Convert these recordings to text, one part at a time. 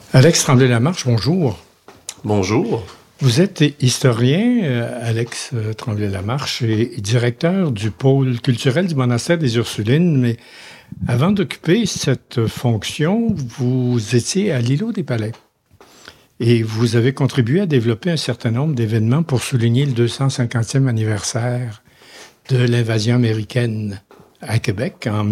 Alex Tremblay-Lamarche, bonjour. Bonjour. Vous êtes historien, Alex Tremblay-Lamarche, et directeur du pôle culturel du monastère des Ursulines, mais avant d'occuper cette fonction, vous étiez à l'îlot des Palais. Et vous avez contribué à développer un certain nombre d'événements pour souligner le 250e anniversaire de l'invasion américaine à Québec en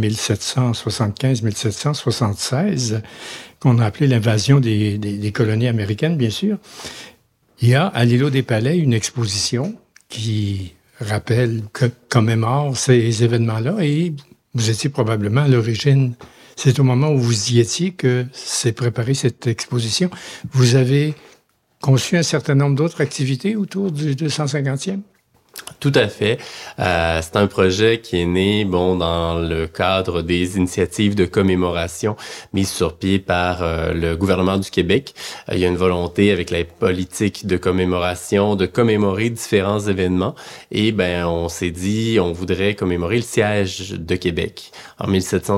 1775-1776, qu'on a appelé l'invasion des colonies américaines, bien sûr. Il y a à l'îlot des Palais une exposition qui commémore ces événements-là, et vous étiez probablement à l'origine. C'est au moment où vous y étiez que s'est préparée cette exposition. Vous avez conçu un certain nombre d'autres activités autour du 250e? Tout à fait. C'est un projet qui est né, dans le cadre des initiatives de commémoration mises sur pied par le gouvernement du Québec. Il y a une volonté avec la politique de commémoration de commémorer différents événements. Et on s'est dit, on voudrait commémorer le siège de Québec. En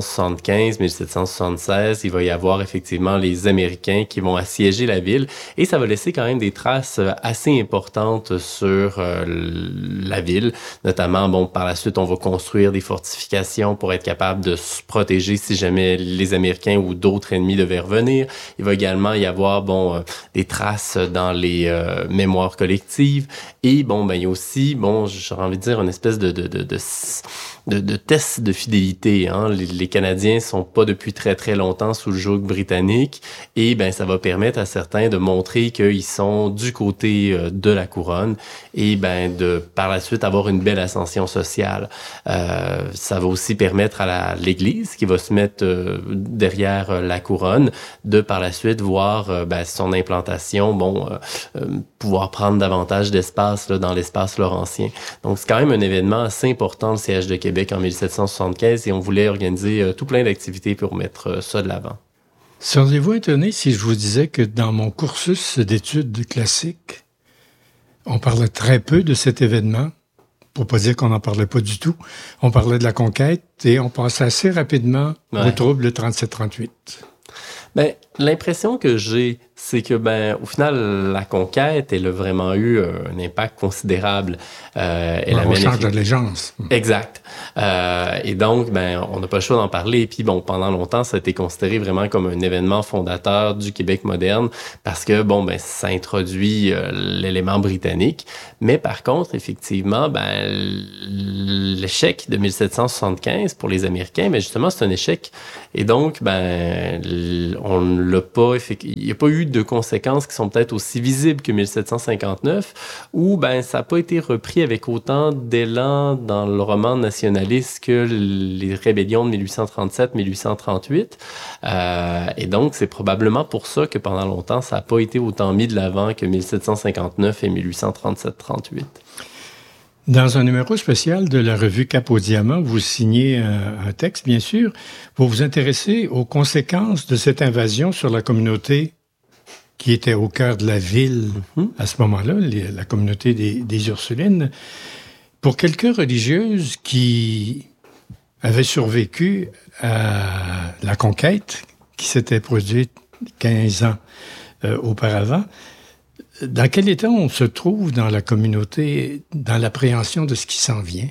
1775-1776, il va y avoir effectivement les Américains qui vont assiéger la ville, et ça va laisser quand même des traces assez importantes sur la ville, notamment, par la suite, on va construire des fortifications pour être capable de se protéger si jamais les Américains ou d'autres ennemis devaient revenir. Il va également y avoir, des traces dans les mémoires collectives, et il y a aussi, j'aurais envie de dire, une espèce de test de fidélité. Les Canadiens sont pas depuis très très longtemps sous le joug britannique, et ça va permettre à certains de montrer qu'ils sont du côté de la couronne, et de par la suite avoir une belle ascension sociale. Ça va aussi permettre à l'Église qui va se mettre derrière la couronne de par la suite voir son implantation, pouvoir prendre davantage d'espace dans l'espace laurentien. Donc c'est quand même un événement assez important, le siège de Québec en 1775, et on voulait organiser tout plein d'activités pour mettre ça de l'avant. Seriez-vous étonné si je vous disais que dans mon cursus d'études classiques, on parlait très peu de cet événement, pour pas dire qu'on n'en parlait pas du tout. On parlait de la conquête et on passait assez rapidement aux troubles de 37-38. L'impression que j'ai, c'est que, au final, la conquête, elle a vraiment eu un impact considérable. On change d'allégeance. Exact. Et donc, on n'a pas le choix d'en parler. Et puis, pendant longtemps, ça a été considéré vraiment comme un événement fondateur du Québec moderne parce que, ça introduit l'élément britannique. Mais par contre, effectivement, l'échec de 1775 pour les Américains, justement, c'est un échec. Et donc, on l'a pas, il n'y a pas eu de conséquences qui sont peut-être aussi visibles que 1759, où ça n'a pas été repris avec autant d'élan dans le roman nationaliste que les rébellions de 1837-1838. Et donc, c'est probablement pour ça que pendant longtemps, ça n'a pas été autant mis de l'avant que 1759 et 1837-38. Dans un numéro spécial de la revue Cap au Diamant, vous signez un texte, bien sûr, pour vous intéresser aux conséquences de cette invasion sur la communauté qui était au cœur de la ville à ce moment-là, la communauté des Ursulines. Pour quelques religieuses qui avaient survécu à la conquête qui s'était produite 15 ans auparavant, dans quel état on se trouve dans la communauté, dans l'appréhension de ce qui s'en vient?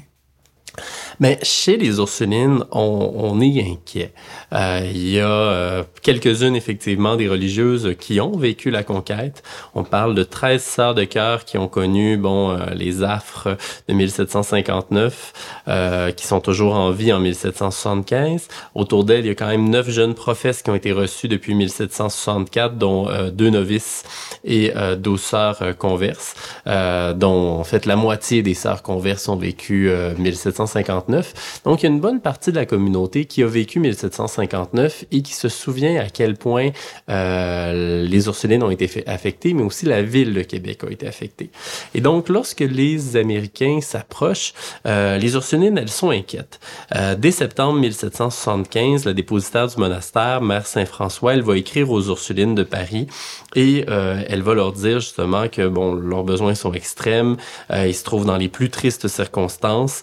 Chez les Ursulines, on est inquiet. Il y a quelques-unes, effectivement, des religieuses qui ont vécu la conquête. On parle de 13 sœurs de cœur qui ont connu, les affres de 1759, qui sont toujours en vie en 1775. Autour d'elles, il y a quand même 9 jeunes prophètes qui ont été reçus depuis 1764, dont 2 novices et 12 sœurs converses, dont, en fait, la moitié des sœurs converses ont vécu 1759. Donc, il y a une bonne partie de la communauté qui a vécu 1759 et qui se souvient à quel point les Ursulines ont été affectées, mais aussi la ville de Québec a été affectée. Et donc, lorsque les Américains s'approchent, les Ursulines, elles sont inquiètes. Dès septembre 1775, la dépositaire du monastère, Mère Saint-François, elle va écrire aux Ursulines de Paris et elle va leur dire justement que leurs besoins sont extrêmes, ils se trouvent dans les plus tristes circonstances,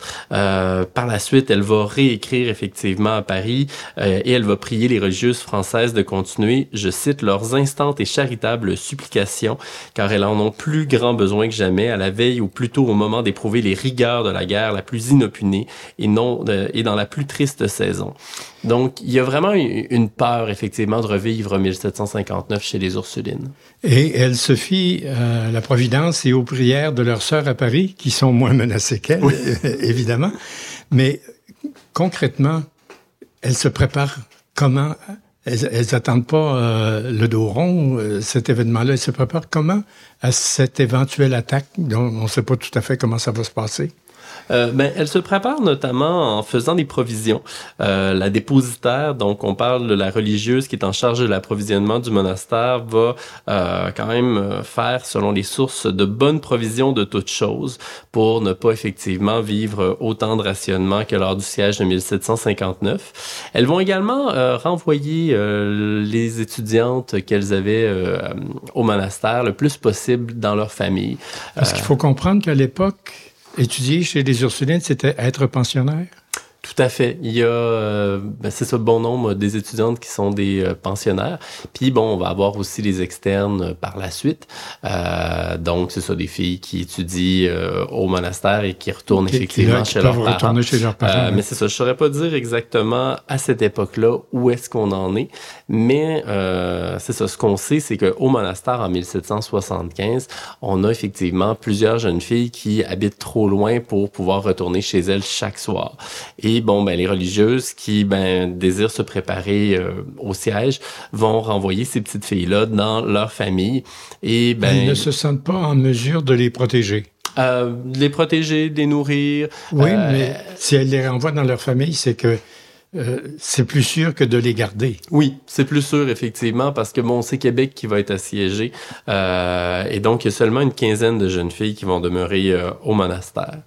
Par la suite, elle va réécrire effectivement à Paris et elle va prier les religieuses françaises de continuer, je cite, leurs instantes et charitables supplications, car elles en ont plus grand besoin que jamais, à la veille ou plutôt au moment d'éprouver les rigueurs de la guerre la plus inopinée et dans la plus triste saison. Donc, il y a vraiment une peur, effectivement, de revivre 1759 chez les Ursulines. Et elle se fie à la providence et aux prières de leurs sœurs à Paris, qui sont moins menacées qu'elle, oui. Évidemment. Mais concrètement, elles se préparent comment? Elles n'attendent pas le dos rond, cet événement-là. Elles se préparent comment à cette éventuelle attaque dont on ne sait pas tout à fait comment ça va se passer? Elle se prépare notamment en faisant des provisions. La dépositaire, donc on parle de la religieuse qui est en charge de l'approvisionnement du monastère, va quand même faire, selon les sources, de bonnes provisions de toutes choses pour ne pas effectivement vivre autant de rationnement que lors du siège de 1759. Elles vont également renvoyer les étudiantes qu'elles avaient au monastère le plus possible dans leur famille. Parce qu'il faut comprendre qu'à l'époque, étudier chez les Ursulines, c'était être pensionnaire? Tout à fait. Il y a, c'est ça, bon nombre des étudiantes qui sont des pensionnaires. Puis bon, on va avoir aussi les externes par la suite. Donc, c'est ça, des filles qui étudient au monastère et qui retournent effectivement chez leurs parents. Mais c'est ça, je saurais pas dire exactement à cette époque-là où est-ce qu'on en est. Mais c'est ça, ce qu'on sait, c'est qu'au monastère, en 1775, on a effectivement plusieurs jeunes filles qui habitent trop loin pour pouvoir retourner chez elles chaque soir. Et les religieuses qui désirent se préparer au siège vont renvoyer ces petites filles-là dans leur famille. Et elles ne se sentent pas en mesure de les protéger. De les protéger, de les nourrir. Oui, mais si elles les renvoient dans leur famille, c'est que c'est plus sûr que de les garder. Oui, c'est plus sûr, effectivement, parce que c'est Québec qui va être assiégé. Et donc, il y a seulement une quinzaine de jeunes filles qui vont demeurer au monastère.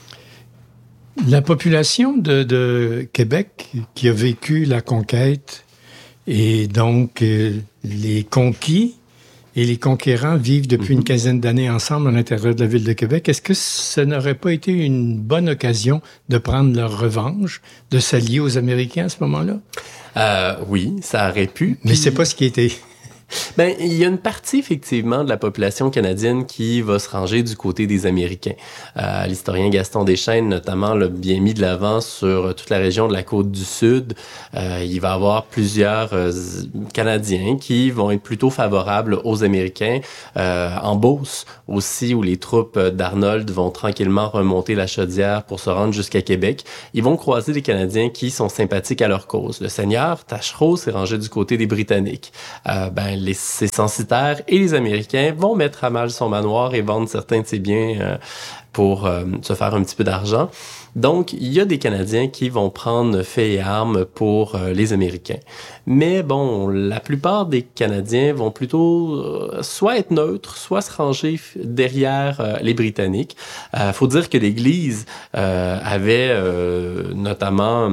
La population de Québec qui a vécu la conquête et donc les conquis et les conquérants vivent depuis une quinzaine d'années ensemble à l'intérieur de la ville de Québec. Est-ce que ça n'aurait pas été une bonne occasion de prendre leur revanche, de s'allier aux Américains à ce moment-là? Oui, ça aurait pu. Mais c'est pas ce qui a été. Il y a une partie, effectivement, de la population canadienne qui va se ranger du côté des Américains. L'historien Gaston Deschênes, notamment, l'a bien mis de l'avant sur toute la région de la Côte-du-Sud. Il va y avoir plusieurs Canadiens qui vont être plutôt favorables aux Américains. En Beauce aussi, où les troupes d'Arnold vont tranquillement remonter la Chaudière pour se rendre jusqu'à Québec. Ils vont croiser des Canadiens qui sont sympathiques à leur cause. Le seigneur Taschereau s'est rangé du côté des Britanniques. Ses censitaires et les Américains vont mettre à mal son manoir et vendre certains de ses biens pour se faire un petit peu d'argent. Donc, il y a des Canadiens qui vont prendre fait et armes pour les Américains. Mais la plupart des Canadiens vont plutôt soit être neutres, soit se ranger derrière les Britanniques. Faut dire que l'Église avait notamment...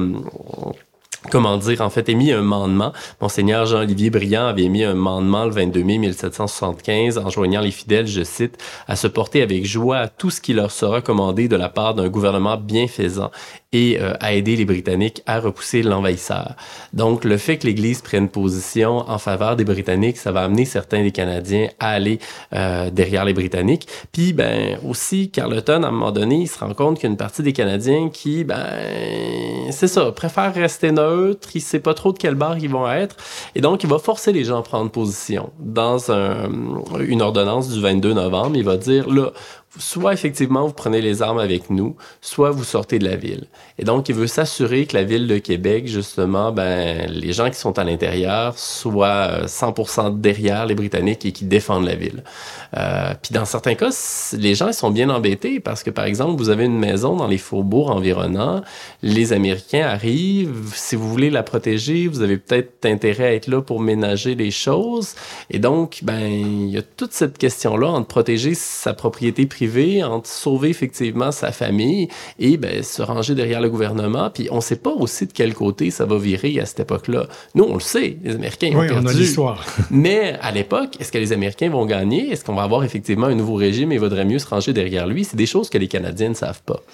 émis un mandement. Monseigneur Jean-Olivier Briand avait émis un mandement le 22 mai 1775, enjoignant les fidèles, je cite, à se porter avec joie à tout ce qui leur sera commandé de la part d'un gouvernement bienfaisant et à aider les Britanniques à repousser l'envahisseur. Donc, le fait que l'Église prenne position en faveur des Britanniques, ça va amener certains des Canadiens à aller derrière les Britanniques. Puis, aussi, Carleton, à un moment donné, il se rend compte qu'il y a une partie des Canadiens qui, c'est ça, préfèrent rester neutres, il sait pas trop de quel bord ils vont être, et donc il va forcer les gens à prendre position. Dans une ordonnance du 22 novembre, il va dire, là, soit effectivement vous prenez les armes avec nous, soit vous sortez de la ville. Et donc, il veut s'assurer que la ville de Québec, justement, les gens qui sont à l'intérieur soient 100% derrière les Britanniques et qui défendent la ville. Puis dans certains cas, les gens ils sont bien embêtés parce que, par exemple, vous avez une maison dans les faubourgs environnants, les Américains arrivent, si vous voulez la protéger, vous avez peut-être intérêt à être là pour ménager les choses. Et donc, il y a toute cette question-là entre protéger sa propriété privée, entre sauver effectivement sa famille et se ranger derrière le gouvernement. Puis on ne sait pas aussi de quel côté ça va virer à cette époque-là. Nous, on le sait, les Américains ont perdu. On a l'histoire. Mais à l'époque, est-ce que les Américains vont gagner? Est-ce qu'on va avoir effectivement un nouveau régime et il vaudrait mieux se ranger derrière lui? C'est des choses que les Canadiens ne savent pas.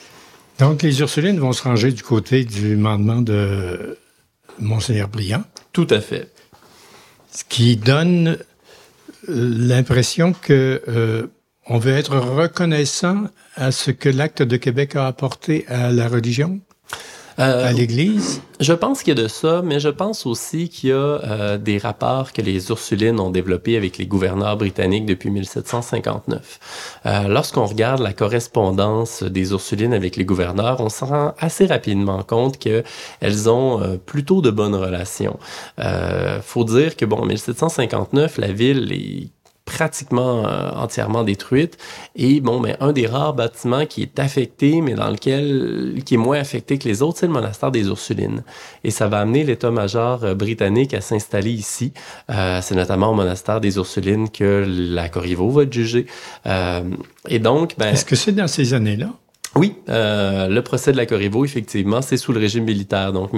Donc, les Ursulines vont se ranger du côté du mandement de Monseigneur Briand. Tout à fait. Ce qui donne l'impression que on veut être reconnaissant à ce que l'Acte de Québec a apporté à la religion, à l'Église. Je pense qu'il y a de ça, mais je pense aussi qu'il y a des rapports que les Ursulines ont développés avec les gouverneurs britanniques depuis 1759. Lorsqu'on regarde la correspondance des Ursulines avec les gouverneurs, on se rend assez rapidement compte qu'elles ont plutôt de bonnes relations. Faut dire que, en 1759, la ville est pratiquement entièrement détruite. Et un des rares bâtiments qui est affecté, mais qui est moins affecté que les autres, c'est le monastère des Ursulines. Et ça va amener l'état-major britannique à s'installer ici. C'est notamment au monastère des Ursulines que la Corriveau va être jugée. Et donc, est-ce que c'est dans ces années-là? Oui, le procès de la Corriveau, effectivement, c'est sous le régime militaire, donc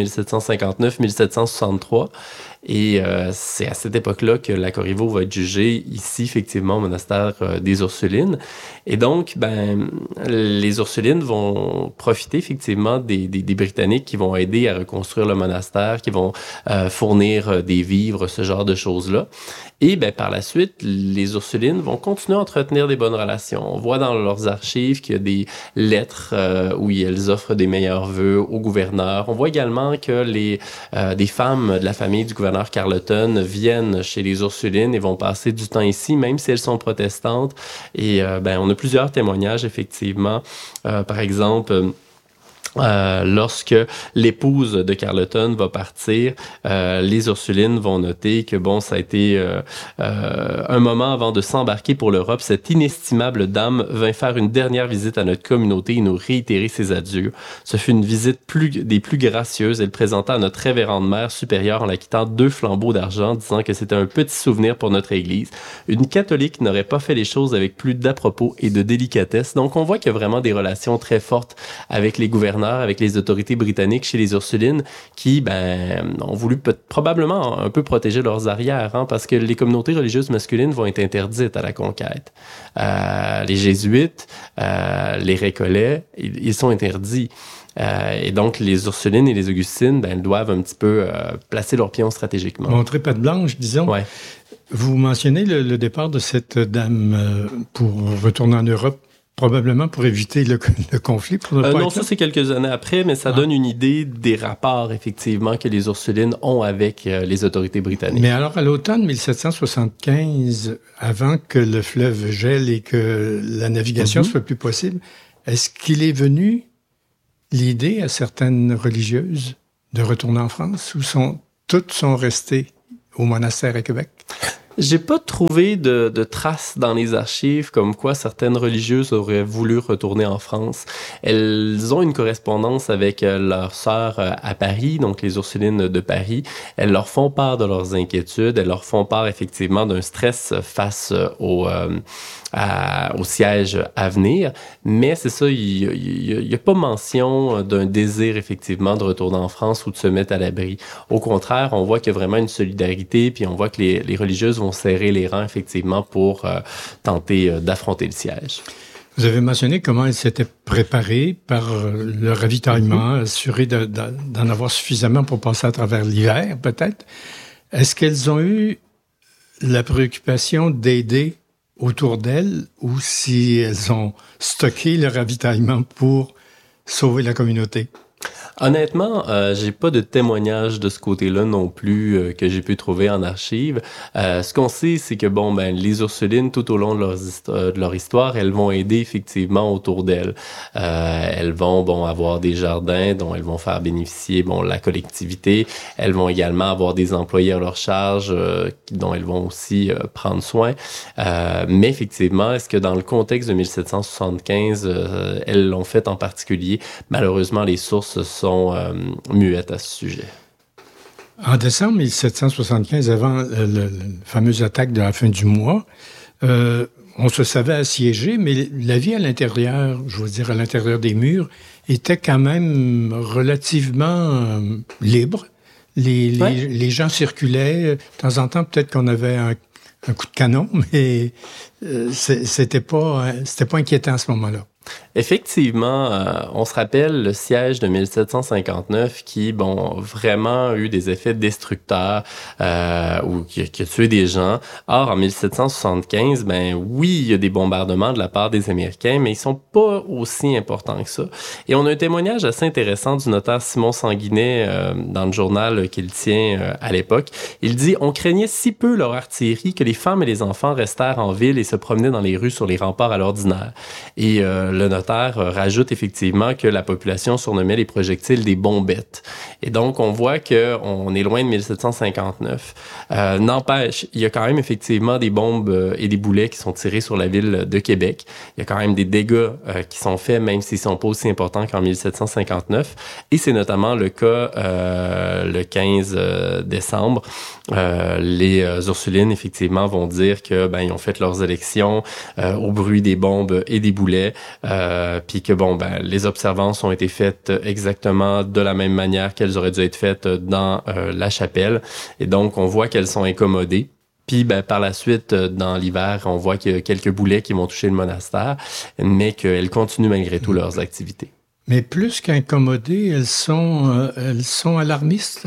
1759-1763. Et c'est à cette époque-là que la Corriveau va être jugée ici, effectivement, au monastère des Ursulines. Et donc, les Ursulines vont profiter, effectivement, des Britanniques qui vont aider à reconstruire le monastère, qui vont fournir des vivres, ce genre de choses-là. Et par la suite, les Ursulines vont continuer à entretenir des bonnes relations. On voit dans leurs archives qu'il y a des lettres où elles offrent des meilleurs vœux au gouverneur. On voit également que des femmes de la famille du gouverneur Carleton viennent chez les Ursulines et vont passer du temps ici, même si elles sont protestantes. Et on a plusieurs témoignages, effectivement. Par exemple, lorsque l'épouse de Carleton va partir, les Ursulines vont noter que ça a été un moment avant de s'embarquer pour l'Europe. Cette inestimable dame vint faire une dernière visite à notre communauté et nous réitérer ses adieux. Ce fut une visite des plus gracieuses. Elle présenta à notre révérende mère supérieure en la quittant 2 flambeaux d'argent, disant que c'était un petit souvenir pour notre Église. Une catholique n'aurait pas fait les choses avec plus d'à-propos et de délicatesse. Donc on voit qu'il y a vraiment des relations très fortes avec les gouverneurs, avec les autorités britanniques chez les Ursulines qui ont voulu probablement un peu protéger leurs arrières, parce que les communautés religieuses masculines vont être interdites à la conquête. Les Jésuites, les Récollets, ils sont interdits. Et donc, les Ursulines et les Augustines, elles doivent un petit peu placer leurs pions stratégiquement. Montrer patte blanche, disons. Ouais. Vous mentionnez le départ de cette dame pour retourner en Europe, probablement pour éviter le conflit. Non, ça c'est quelques années après, mais ça donne une idée des rapports, effectivement, que les Ursulines ont avec les autorités britanniques. Mais alors, à l'automne 1775, avant que le fleuve gèle et que la navigation soit plus possible, est-ce qu'il est venu l'idée à certaines religieuses de retourner en France, ou toutes sont restées au monastère à Québec? J'ai pas trouvé de traces dans les archives comme quoi certaines religieuses auraient voulu retourner en France. Elles ont une correspondance avec leurs sœurs à Paris, donc les Ursulines de Paris. Elles leur font part de leurs inquiétudes, elles leur font part effectivement d'un stress face au siège à venir, mais c'est ça, il y a pas mention d'un désir effectivement de retourner en France ou de se mettre à l'abri. Au contraire, on voit qu'il y a vraiment une solidarité, puis on voit que les religieuses vont serrer les rangs effectivement pour tenter d'affronter le siège. Vous avez mentionné comment elles s'étaient préparées par le ravitaillement, assurées d'en avoir suffisamment pour passer à travers l'hiver, peut-être. Est-ce qu'elles ont eu la préoccupation d'aider autour d'elles, ou si elles ont stocké le ravitaillement pour sauver la communauté? Honnêtement, j'ai pas de témoignage de ce côté-là non plus que j'ai pu trouver en archives. Ce qu'on sait, c'est que les Ursulines, tout au long de leur histoire, elles vont aider effectivement autour d'elles. Elles vont avoir des jardins dont elles vont faire bénéficier la collectivité. Elles vont également avoir des employés à leur charge dont elles vont aussi prendre soin. Mais effectivement, est-ce que dans le contexte de 1775, elles l'ont fait en particulier? Malheureusement, les sources sont muettes à ce sujet. En décembre 1775, avant la fameuse attaque de la fin du mois, on se savait assiégé, mais la vie à l'intérieur, je veux dire à l'intérieur des murs, était quand même relativement libre. Les gens circulaient. De temps en temps, peut-être qu'on avait un coup de canon, mais c'était pas inquiétant à ce moment-là. Effectivement, on se rappelle le siège de 1759 qui, bon, vraiment a eu des effets destructeurs ou qui a tué des gens. Or, en 1775, ben oui, il y a des bombardements de la part des Américains, mais ils sont pas aussi importants que ça. Et on a un témoignage assez intéressant du notaire Simon Sanguinet dans le journal qu'il tient à l'époque. Il dit « On craignait si peu leur artillerie que les femmes et les enfants restèrent en ville et se promenaient dans les rues sur les remparts à l'ordinaire. » Et le notaire rajoute effectivement que la population surnommait les projectiles des bombettes. Et donc, on voit qu'on est loin de 1759. N'empêche, il y a quand même effectivement des bombes et des boulets qui sont tirés sur la ville de Québec. Il y a quand même des dégâts qui sont faits, même s'ils sont pas aussi importants qu'en 1759. Et c'est notamment le cas le 15 décembre. Les Ursulines, effectivement, vont dire que ils ont fait leurs élections au bruit des bombes et des boulets, puis que les observances ont été faites exactement de la même manière qu'elles auraient dû être faites dans la chapelle, et donc on voit qu'elles sont incommodées. Puis par la suite, dans l'hiver, on voit qu'il y a quelques boulets qui vont toucher le monastère, mais qu'elles continuent malgré tout leurs activités. Mais plus qu'incommodées, elles sont alarmistes?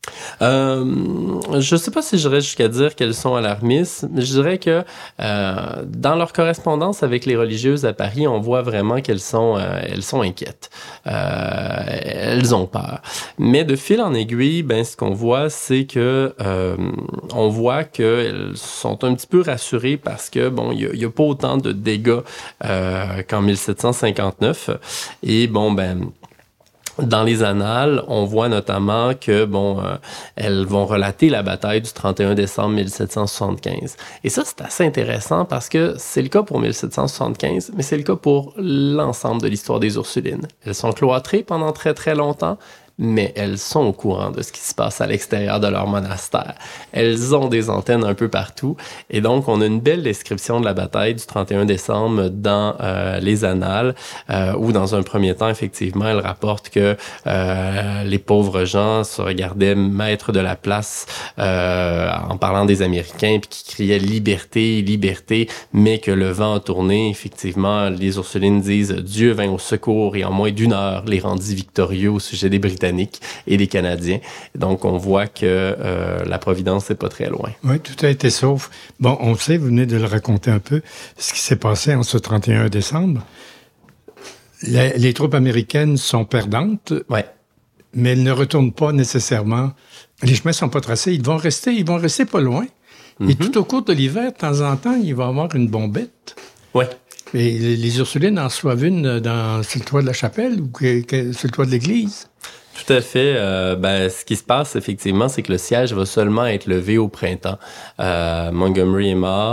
Je sais pas si j'irais jusqu'à dire qu'elles sont alarmistes, mais je dirais que dans leur correspondance avec les religieuses à Paris, on voit vraiment qu'elles sont inquiètes. Elles ont peur. Mais de fil en aiguille, ce qu'on voit, c'est que on voit qu'elles sont un petit peu rassurées parce que il y a pas autant de dégâts qu'en 1759. Et dans les annales, on voit notamment que, elles vont relater la bataille du 31 décembre 1775. Et ça, c'est assez intéressant parce que c'est le cas pour 1775, mais c'est le cas pour l'ensemble de l'histoire des Ursulines. Elles sont cloîtrées pendant très, très longtemps, mais elles sont au courant de ce qui se passe à l'extérieur de leur monastère. Elles ont des antennes un peu partout. Et donc, on a une belle description de la bataille du 31 décembre dans les annales, où dans un premier temps, effectivement, elles rapportent que les pauvres gens se regardaient maîtres de la place en parlant des Américains, puis qui criaient « liberté, liberté », mais que le vent a tourné. Effectivement, les Ursulines disent « Dieu vint au secours et en moins d'1 heure les rendit victorieux au sujet des Britanniques et des Canadiens. » Donc, on voit que la Providence n'est pas très loin. Oui, tout a été sauf. Bon, on sait, vous venez de le raconter un peu, ce qui s'est passé en ce 31 décembre. Les troupes américaines sont perdantes, mais elles ne retournent pas nécessairement. Les chemins ne sont pas tracés. Ils vont rester pas loin. Et tout au cours de l'hiver, de temps en temps, il va y avoir une bombette. Oui. Et les Ursulines en reçoivent une sur le toit de la chapelle ou sur le toit de l'église. Tout à fait. Ce qui se passe, effectivement, c'est que le siège va seulement être levé au printemps. Montgomery est mort.